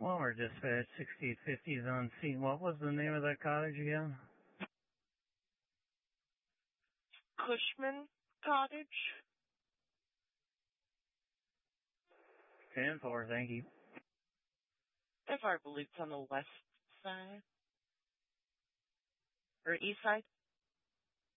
Walmart Dispatch 6850 is on scene. What was the name of that cottage again? Cushman Cottage. 10-4, thank you. I believe it's on the west side. Or east side.